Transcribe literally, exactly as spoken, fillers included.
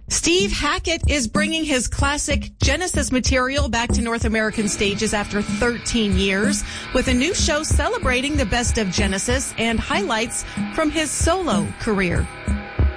Steve Hackett is bringing his classic Genesis material back to North American stages after thirteen years with a new show celebrating the best of Genesis and highlights from his solo career.